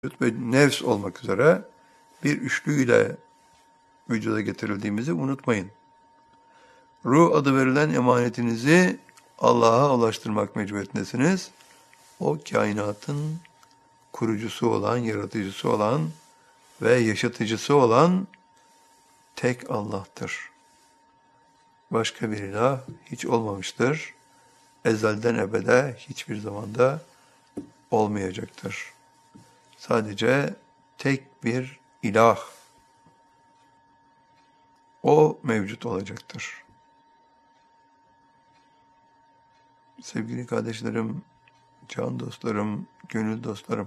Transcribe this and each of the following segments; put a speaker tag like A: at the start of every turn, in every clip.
A: ve nefs olmak üzere bir üçlüyle vücuda getirildiğimizi unutmayın. Ruh adı verilen emanetinizi Allah'a ulaştırmak mecburiyetindesiniz. O kainatın kurucusu olan, yaratıcısı olan ve yaşatıcısı olan tek Allah'tır. Başka bir ilah hiç olmamıştır. Ezelden ebede hiçbir zamanda olmayacaktır. Sadece tek bir ilah, o mevcut olacaktır. Sevgili kardeşlerim, can dostlarım, gönül dostlarım,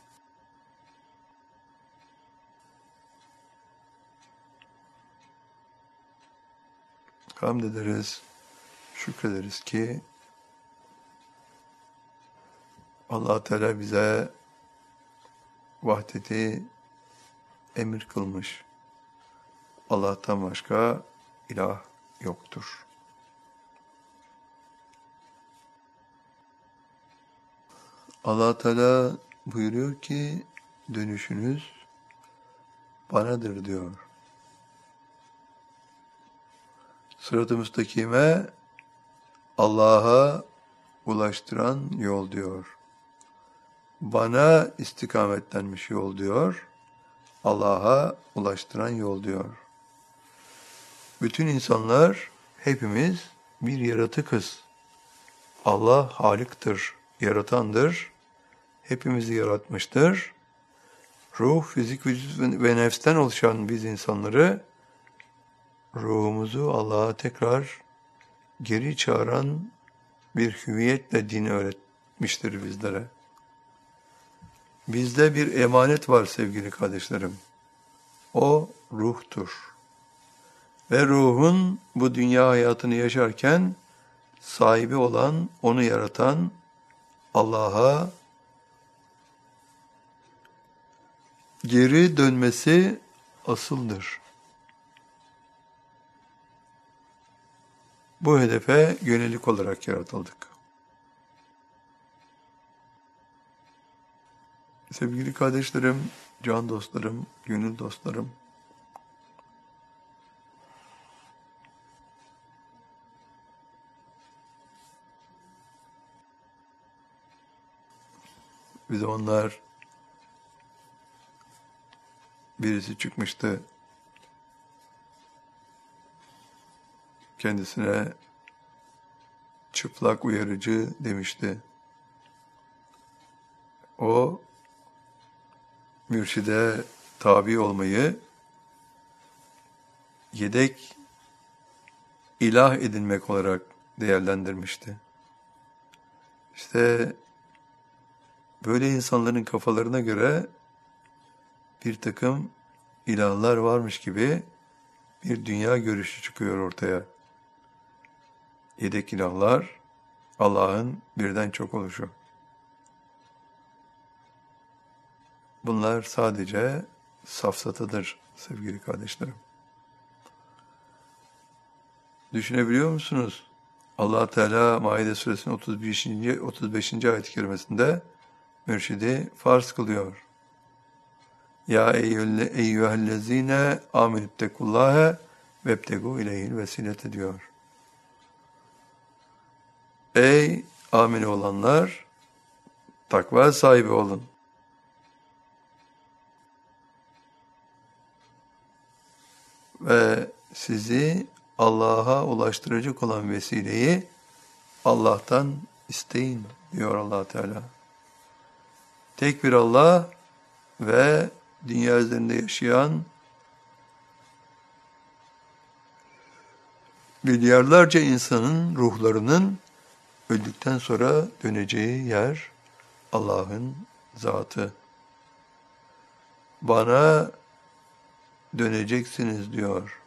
A: hamd ederiz, şükrederiz ki Allah Teala bize vahdeti emir kılmış. Allah'tan başka ilah yoktur. Allah Teala buyuruyor ki dönüşünüz banadır diyor. Sırat-ı müstakime Allah'a ulaştıran yol diyor. Bana istikametlenmiş yol diyor. Allah'a ulaştıran yol diyor. Bütün insanlar, hepimiz bir yaratıkız. Allah Halik'tir, yaratandır. Hepimizi yaratmıştır. Ruh, fizik, vücut ve nefsten oluşan biz insanları, ruhumuzu Allah'a tekrar geri çağıran bir hüviyetle din öğretmiştir bizlere. Bizde bir emanet var sevgili kardeşlerim. O ruhtur. Ve ruhun bu dünya hayatını yaşarken sahibi olan, onu yaratan Allah'a geri dönmesi asıldır. Bu hedefe yönelik olarak yaratıldık. Sevgili kardeşlerim, can dostlarım, gönül dostlarım, bir zamanlar birisi çıkmıştı, kendisine çıplak uyarıcı demişti. O, mürşide tabi olmayı yedek ilah edinmek olarak değerlendirmişti. İşte böyle insanların kafalarına göre bir takım ilahlar varmış gibi bir dünya görüşü çıkıyor ortaya. Yedek ilahlar, Allah'ın birden çok oluşu. Bunlar sadece safsatadır sevgili kardeşlerim. Düşünebiliyor musunuz? Allah Teala Maide suresinin 35. ayet-i kerimesinde mürşidi farz kılıyor. Ya eyyühellezine amenüttekullâhe vebtegû ileyhil vesilete diyor. Ey amin olanlar, takva sahibi olun. Ve sizi Allah'a ulaştıracak olan vesileyi Allah'tan isteyin diyor Allah Teala. Tek bir Allah ve dünya üzerinde yaşayan milyarlarca insanın ruhlarının öldükten sonra döneceği yer Allah'ın zatı. Bana döneceksiniz diyor.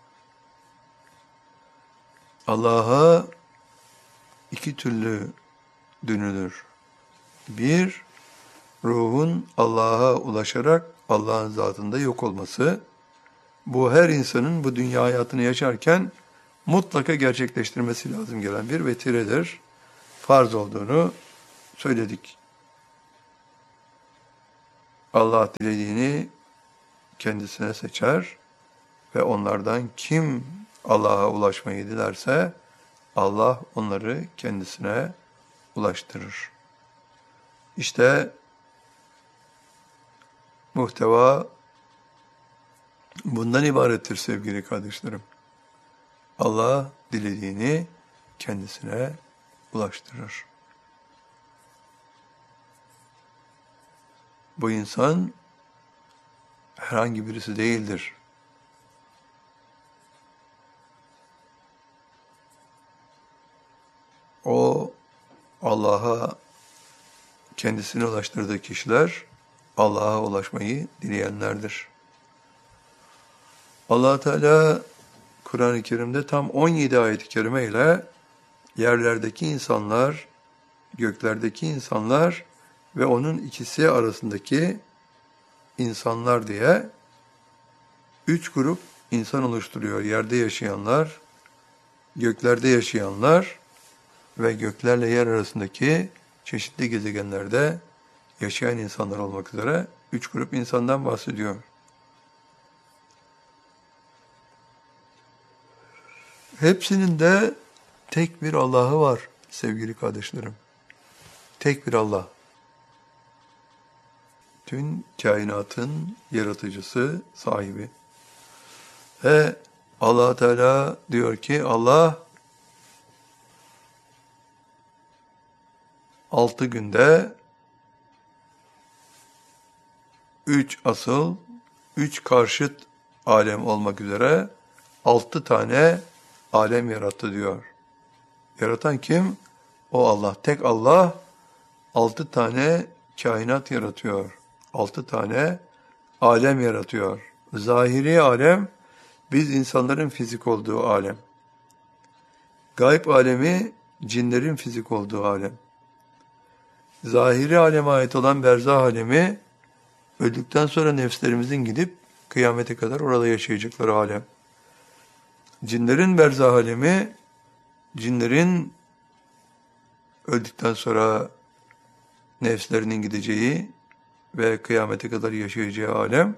A: Allah'a iki türlü dönülür. Bir, ruhun Allah'a ulaşarak Allah'ın zatında yok olması. Bu her insanın bu dünya hayatını yaşarken mutlaka gerçekleştirmesi lazım gelen bir vetiredir. Farz olduğunu söyledik. Allah dilediğini kendisine seçer ve onlardan kim Allah'a ulaşmayı dilerse Allah onları kendisine ulaştırır. İşte muhteva bundan ibarettir sevgili kardeşlerim. Allah dilediğini kendisine ulaştırır. Bu insan herhangi birisi değildir. O Allah'a kendisine ulaştırdığı kişiler Allah'a ulaşmayı dileyenlerdir. Allah Teala Kur'an-ı Kerim'de tam 17 ayet-i kerime ile yerlerdeki insanlar, göklerdeki insanlar ve onun ikisi arasındaki insanlar diye 3 grup insan oluşturuyor. Yerde yaşayanlar, göklerde yaşayanlar ve göklerle yer arasındaki çeşitli gezegenlerde yaşayan insanlar olmak üzere 3 grup insandan bahsediyor. Hepsinin de tek bir Allah'ı var sevgili kardeşlerim. Tek bir Allah. Tüm kainatın yaratıcısı, sahibi. Ve Allah Teala diyor ki Allah 6 günde 3 asıl, 3 karşıt alem olmak üzere 6 tane alem yarattı diyor. Yaratan kim? O Allah. Tek Allah 6 tane kainat yaratıyor. 6 tane alem yaratıyor. Zahiri alem, biz insanların fizik olduğu alem. Gayb alemi, cinlerin fizik olduğu alem. Zahiri aleme ait olan berzah alemi, öldükten sonra nefslerimizin gidip kıyamete kadar orada yaşayacakları alem. Cinlerin berzah alemi, cinlerin öldükten sonra nefslerinin gideceği ve kıyamete kadar yaşayacağı alem.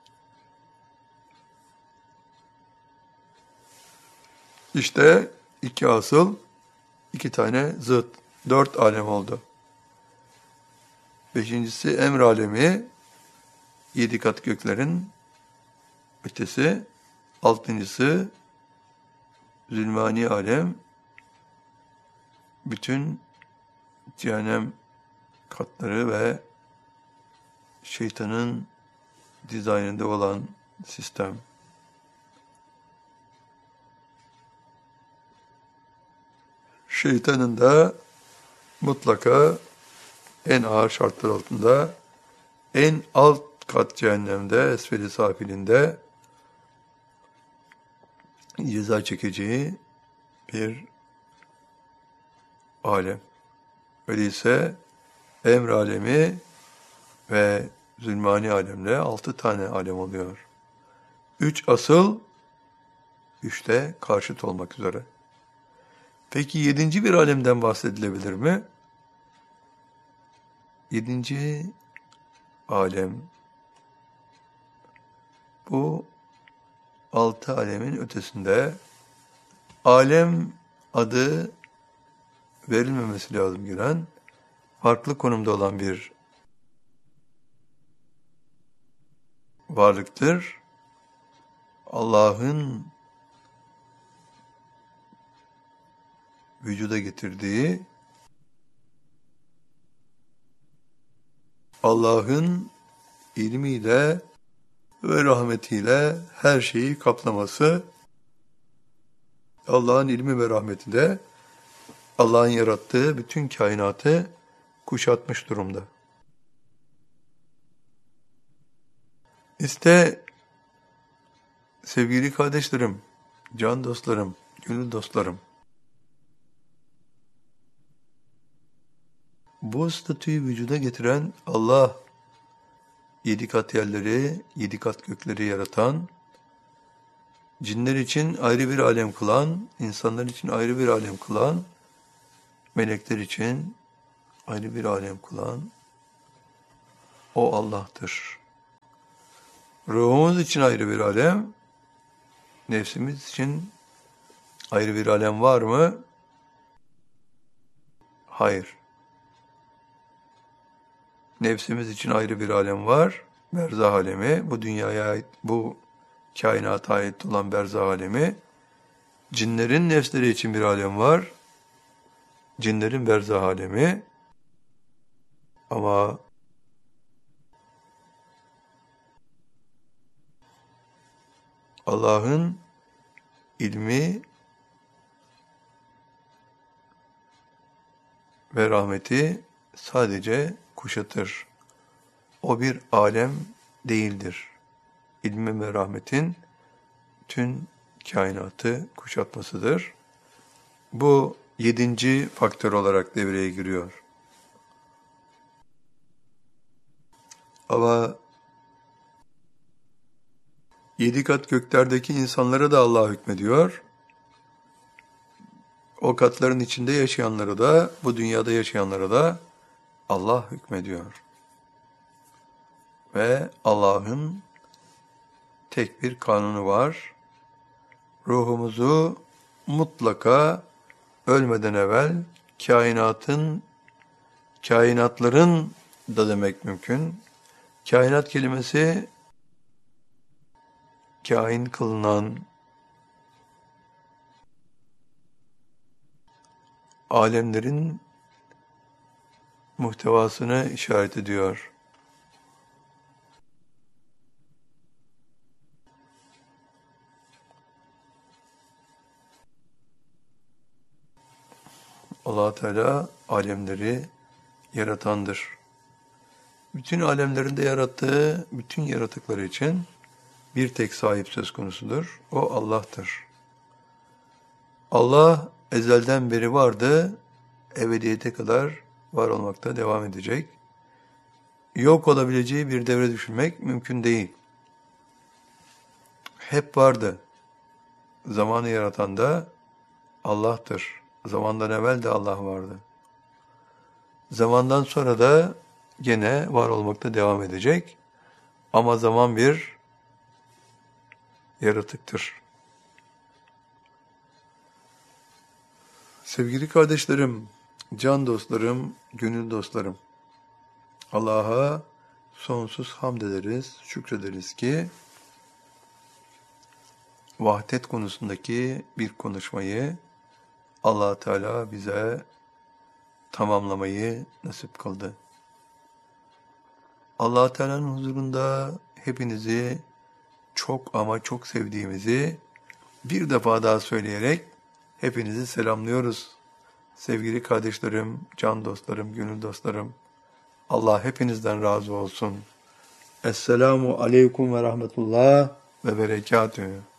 A: İşte 2 asıl, 2 tane zıt, 4 alem oldu. 5.'si emr alemi, 7 kat göklerin ötesi. 6.'sı zulmani alem, bütün cehennem katları ve şeytanın dizaynında olan sistem. Şeytanın da mutlaka en ağır şartlar altında, en alt kat cehennemde, esfel-i safilinde ceza çekeceği bir alem. Öyleyse emr alemi ve zulmani alemle 6 tane alem oluyor. 3 asıl, 3 de karşıt olmak üzere. Peki 7. bir alemden bahsedilebilir mi? 7. alem, bu 6 alemin ötesinde, alem adı verilmemesi lazım gelen, farklı konumda olan bir varlıktır. Allah'ın vücuda getirdiği, Allah'ın ilmiyle ve rahmetiyle her şeyi kaplaması, Allah'ın ilmi ve rahmeti de Allah'ın yarattığı bütün kainatı kuşatmış durumda. İşte sevgili kardeşlerim, can dostlarım, gönül dostlarım, bu statüyü vücuda getiren Allah, 7 kat yerleri, 7 kat gökleri yaratan, cinler için ayrı bir alem kılan, insanlar için ayrı bir alem kılan, melekler için ayrı bir alem kılan o Allah'tır. Ruhumuz için ayrı bir alem, nefsimiz için ayrı bir alem var mı? Hayır. Nefsimiz için ayrı bir alem var, berzah alemi. Bu dünyaya ait, bu kainata ait olan berzah alemi. Cinlerin nefsleri için bir alem var, cinlerin berzah alemi. Ama Allah'ın ilmi ve rahmeti sadece kuşatır. O bir alem değildir. İlmin ve rahmetin tüm kainatı kuşatmasıdır. Bu 7. faktör olarak devreye giriyor. Ama 7 kat göklerdeki insanlara da Allah hükmediyor. O katların içinde yaşayanlara da, bu dünyada yaşayanlara da Allah hükmediyor. Ve Allah'ın tek bir kanunu var. Ruhumuzu mutlaka ölmeden evvel kainatların da demek mümkün. Kainat kelimesi kain kılınan, alemlerin muhtevasını işaret ediyor. Allah Teala alemleri yaratandır. Bütün alemlerinde yarattığı bütün yaratıkları için bir tek sahip söz konusudur. O Allah'tır. Allah ezelden beri vardı, ebediyete kadar var olmakta devam edecek. Yok olabileceği bir devre düşünmek mümkün değil. Hep vardı. Zamanı yaratan da Allah'tır. Zamandan evvel de Allah vardı. Zamandan sonra da gene var olmakta devam edecek. Ama zaman bir yaratıktır. Sevgili kardeşlerim, can dostlarım, gönül dostlarım, Allah'a sonsuz hamd ederiz, şükrederiz ki vahdet konusundaki bir konuşmayı Allah Teala bize tamamlamayı nasip kıldı. Allah Teala'nın huzurunda hepinizi çok ama çok sevdiğimizi bir defa daha söyleyerek hepinizi selamlıyoruz. Sevgili kardeşlerim, can dostlarım, gönül dostlarım, Allah hepinizden razı olsun. Esselamu aleyküm ve rahmetullah ve berekatühü.